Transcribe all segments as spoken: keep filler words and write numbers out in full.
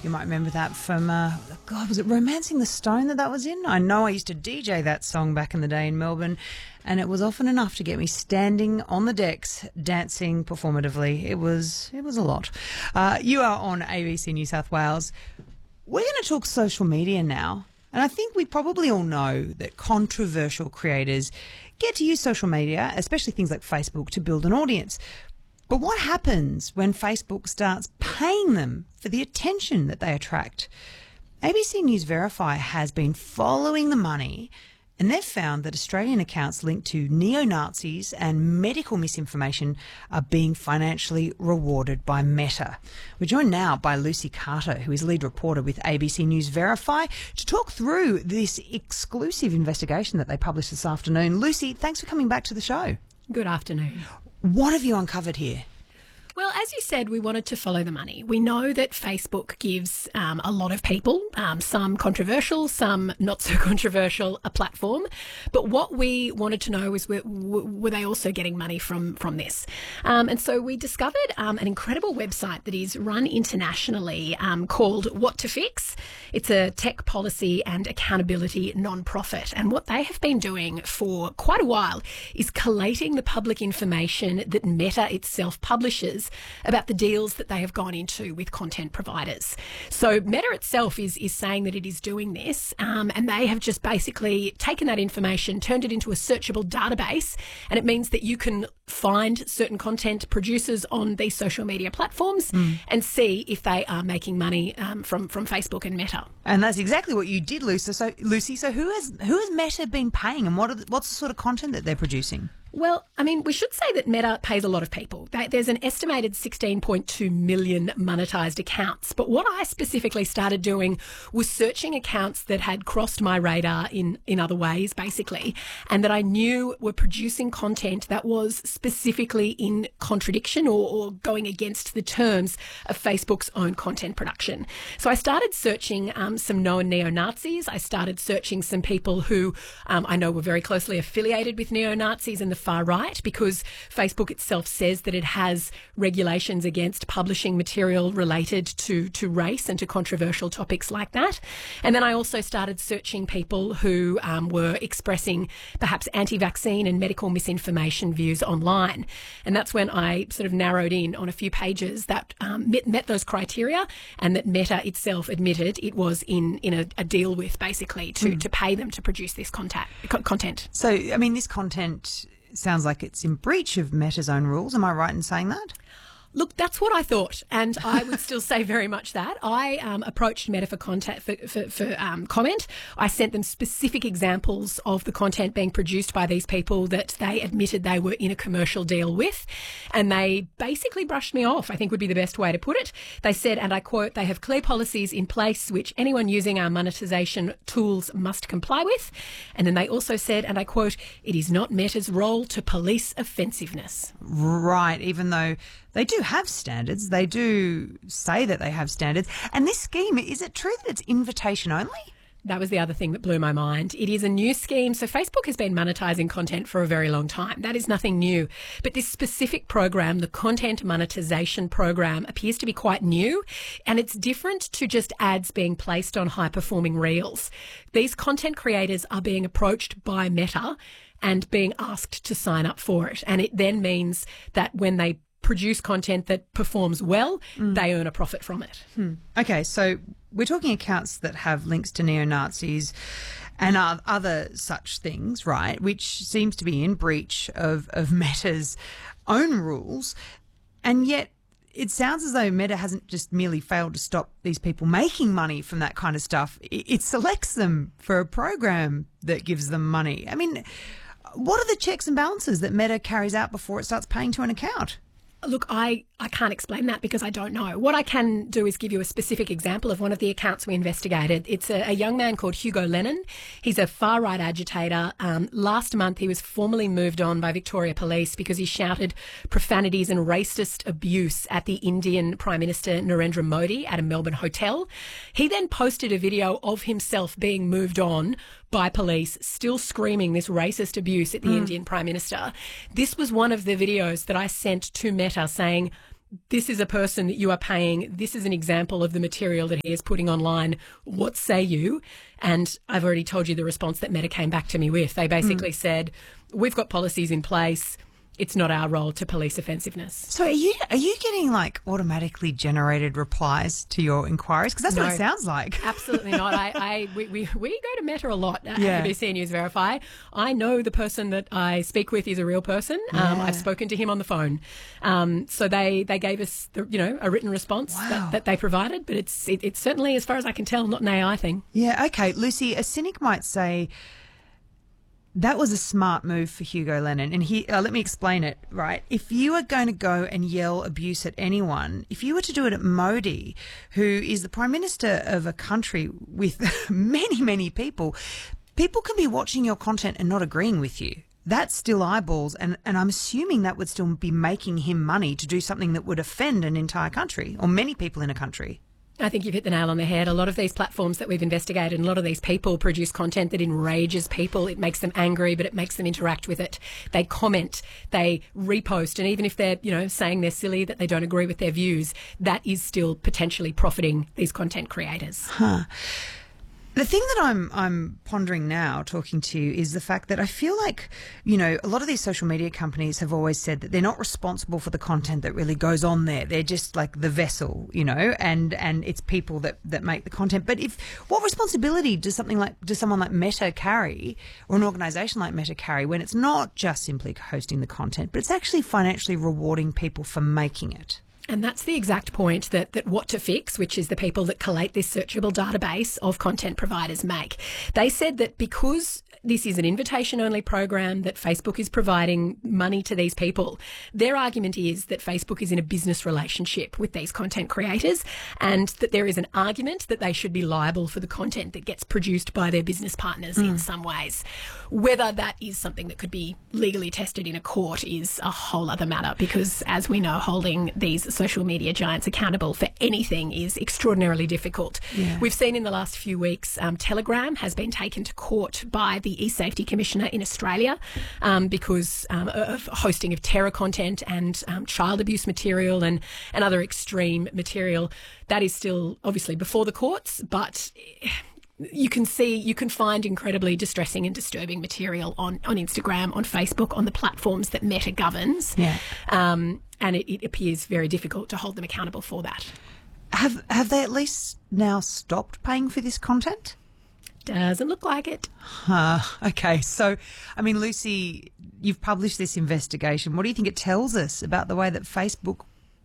You might remember that from, uh, God, was it Romancing the Stone that that was in? I know I used to D J that song back in the day in Melbourne, and it was often enough to get me standing on the decks, dancing performatively. It was, it was a lot. Uh, you are on A B C New South Wales. We're going to talk social media now. And I think we probably all know that controversial creators get to use social media, especially things like Facebook, to build an audience. But what happens when Facebook starts paying them for the attention that they attract? A B C News Verify has been following the money, and they've found that Australian accounts linked to neo-Nazis and medical misinformation are being financially rewarded by Meta. We're joined now by Lucy Carter, who is lead reporter with A B C News Verify, to talk through this exclusive investigation that they published this afternoon. Lucy, thanks for coming back to the show. Good afternoon. What have you uncovered here? Well, as you said, we wanted to follow the money. We know that Facebook gives um, a lot of people, um, some controversial, some not so controversial, a platform. But what we wanted to know was were, were they also getting money from, from this? Um, and so we discovered um, an incredible website that is run internationally um, called What to Fix. It's a tech policy and accountability non-profit. And what they have been doing for quite a while is collating the public information that Meta itself publishes about the deals that they have gone into with content providers. So Meta itself is is saying that it is doing this, um, and they have just basically taken that information, turned it into a searchable database, and it means that you can find certain content producers on these social media platforms mm. and see if they are making money um, from from Facebook and Meta. And that's exactly what you did, Lucy. So, Lucy, so who has who has Meta been paying, and what are the, what's the sort of content that they're producing? Well, I mean, we should say that Meta pays a lot of people. There's an estimated sixteen point two million monetised accounts. But what I specifically started doing was searching accounts that had crossed my radar in, in other ways, basically, and that I knew were producing content that was specifically in contradiction or, or going against the terms of Facebook's own content production. So I started searching um, some known neo-Nazis. I started searching some people who um, I know were very closely affiliated with neo-Nazis and the far right, because Facebook itself says that it has regulations against publishing material related to, to race and to controversial topics like that. And then I also started searching people who um, were expressing perhaps anti-vaccine and medical misinformation views online. And that's when I sort of narrowed in on a few pages that um, met, met those criteria, and that Meta itself admitted it was in, in a, a deal with, basically, to, mm. to pay them to produce this contact, co- content. So, I mean, this content sounds like it's in breach of Meta's own rules. Am I right in saying that? Look, that's what I thought, and I would still say very much that. I um, approached Meta for, contact, for, for, for um, comment. I sent them specific examples of the content being produced by these people that they admitted they were in a commercial deal with, and they basically brushed me off, I think would be the best way to put it. They said, and I quote, "They have clear policies in place which anyone using our monetization tools must comply with." And then they also said, and I quote, "It is not Meta's role to police offensiveness." Right, even though they do have standards. They do say that they have standards. And this scheme, is it true that it's invitation only? That was the other thing that blew my mind. It is a new scheme. So Facebook has been monetizing content for a very long time. That is nothing new. But this specific program, the content monetization program, appears to be quite new. And it's different to just ads being placed on high-performing reels. These content creators are being approached by Meta and being asked to sign up for it. And it then means that when they produce content that performs well, mm. they earn a profit from it. Hmm. Okay, so we're talking accounts that have links to neo-Nazis and other such things, right, which seems to be in breach of, of Meta's own rules. And yet it sounds as though Meta hasn't just merely failed to stop these people making money from that kind of stuff. It, it selects them for a program that gives them money. I mean, what are the checks and balances that Meta carries out before it starts paying to an account? Look, I, I can't explain that because I don't know. What I can do is give you a specific example of one of the accounts we investigated. It's a, a young man called Hugo Lennon. He's a far-right agitator. Um, last month, he was formally moved on by Victoria Police because he shouted profanities and racist abuse at the Indian Prime Minister Narendra Modi at a Melbourne hotel. He then posted a video of himself being moved on by police, still screaming this racist abuse at the mm. Indian Prime Minister. This was one of the videos that I sent to Meta saying, this is a person that you are paying. This is an example of the material that he is putting online. What say you? And I've already told you the response that Meta came back to me with. They basically mm. said, we've got policies in place. It's not our role to police offensiveness. So are you are you getting like automatically generated replies to your inquiries? Because that's no, what it sounds like. Absolutely not. I, I we, we, we go to Meta a lot at yeah. A B C News Verify. I know the person that I speak with is a real person. Yeah. Um, I've spoken to him on the phone. Um, so they, they gave us the, you know a written response wow. that, that they provided, but it's it, it's certainly, as far as I can tell, not an A I thing. Yeah. Okay, Lucy. A cynic might say that was a smart move for Hugo Lennon. And he, uh, let me explain it, right? If you are going to go and yell abuse at anyone, if you were to do it at Modi, who is the Prime Minister of a country with many, many people, people can be watching your content and not agreeing with you. That's still eyeballs. And, and I'm assuming that would still be making him money to do something that would offend an entire country or many people in a country. I think you've hit the nail on the head. A lot of these platforms that we've investigated and a lot of these people produce content that enrages people. It makes them angry, but it makes them interact with it. They comment, they repost, and even if they're, you know, saying they're silly, that they don't agree with their views, that is still potentially profiting these content creators. Huh. The thing that I'm I'm pondering now, talking to you, is the fact that I feel like, you know, a lot of these social media companies have always said that they're not responsible for the content that really goes on there. They're just like the vessel, you know, and, and it's people that, that make the content. But if what responsibility does something like does someone like Meta carry, or an organisation like Meta carry, when it's not just simply hosting the content, but it's actually financially rewarding people for making it? And that's the exact point that, that What to Fix, which is the people that collate this searchable database of content providers, make. They said that because this is an invitation-only program, that Facebook is providing money to these people, their argument is that Facebook is in a business relationship with these content creators, and that there is an argument that they should be liable for the content that gets produced by their business partners mm. in some ways. Whether that is something that could be legally tested in a court is a whole other matter, because, as we know, holding these social media giants accountable for anything is extraordinarily difficult. Yeah. We've seen in the last few weeks, um, Telegram has been taken to court by the e-safety commissioner in Australia um, because um, of hosting of terror content and um, child abuse material and, and other extreme material. That is still obviously before the courts, but you can see, you can find incredibly distressing and disturbing material on, on Instagram, on Facebook, on the platforms that Meta governs. Yeah. Um, and it, it appears very difficult to hold them accountable for that. Have have they at least now stopped paying for this content? Doesn't look like it. Uh, okay. So, I mean, Lucy, you've published this investigation. What do you think it tells us about the way that Facebook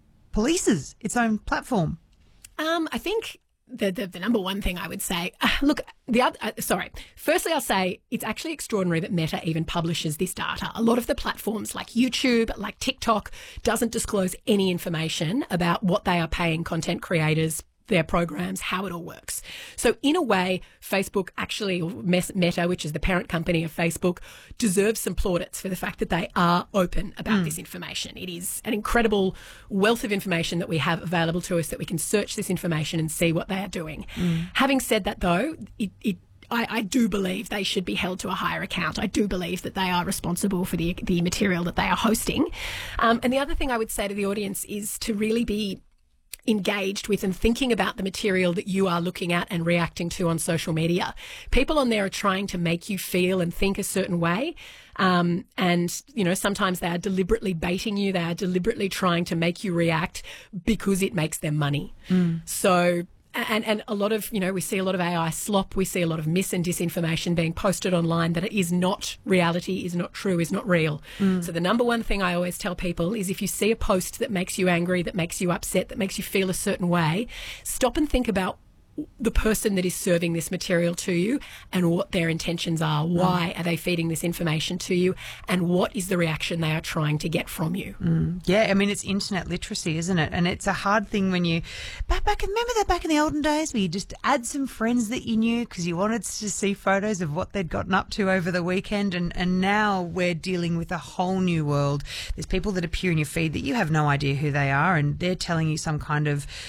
polices its own platform? Um, I think the, the the number one thing I would say, uh, look, the other, uh, sorry, firstly, I'll say it's actually extraordinary that Meta even publishes this data. A lot of the platforms like YouTube, like TikTok, doesn't disclose any information about what they are paying content creators, their programs, how it all works. So in a way, Facebook actually, or Meta, which is the parent company of Facebook, deserves some plaudits for the fact that they are open about mm. this information. It is an incredible wealth of information that we have available to us, that we can search this information and see what they are doing. Mm. Having said that, though, it, it I, I do believe they should be held to a higher account. I do believe that they are responsible for the, the material that they are hosting. Um, and the other thing I would say to the audience is to really be engaged with and thinking about the material that you are looking at and reacting to on social media. People on there are trying to make you feel and think a certain way. Um, and, you know, sometimes they are deliberately baiting you. They are deliberately trying to make you react because it makes them money. Mm. So... And, and a lot of, you know, we see a lot of A I slop. We see a lot of mis and disinformation being posted online that is not reality, is not true, is not real. Mm. So the number one thing I always tell people is, if you see a post that makes you angry, that makes you upset, that makes you feel a certain way, stop and think about the person that is serving this material to you and what their intentions are. Why mm. are they feeding this information to you, and what is the reaction they are trying to get from you? Mm. Yeah, I mean, it's internet literacy, isn't it? And it's a hard thing when you back back remember that back in the olden days where you just add some friends that you knew because you wanted to see photos of what they'd gotten up to over the weekend, and and now we're dealing with a whole new world. There's people that appear in your feed that you have no idea who they are, and they're telling you some kind of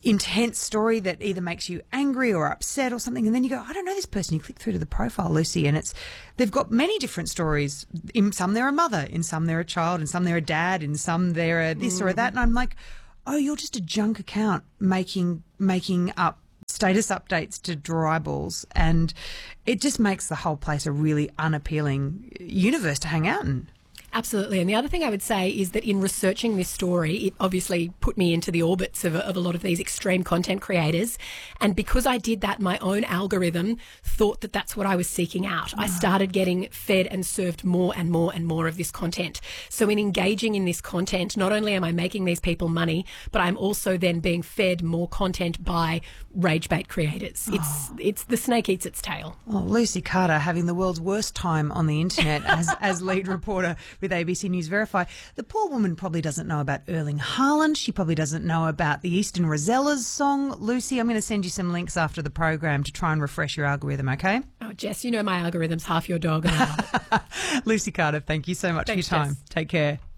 intense story that either makes you angry or upset or something, and then you go, I don't know this person. You click through to the profile, Lucy, and it's they've got many different stories. In some they're a mother, in some they're a child, in some they're a dad, in some they're a this mm. or a that, and I'm like, oh, you're just a junk account making making up status updates to draw eyeballs, and it just makes the whole place a really unappealing universe to hang out in. Absolutely. And the other thing I would say is that in researching this story, it obviously put me into the orbits of a, of a lot of these extreme content creators. And because I did that, my own algorithm thought that that's what I was seeking out. Oh. I started getting fed and served more and more and more of this content. So in engaging in this content, not only am I making these people money, but I'm also then being fed more content by rage bait creators. Oh. It's it's the snake eats its tail. Oh, Lucy Carter having the world's worst time on the internet as, as lead reporter with A B C News Verify. The poor woman probably doesn't know about Erling Haaland. She probably doesn't know about the Eastern Rosellas song. Lucy, I'm going to send you some links after the program to try and refresh your algorithm, okay? Oh, Jess, you know my algorithm's half your dog. And Lucy Carter, thank you so much Thanks, for your time. Jess. Take care.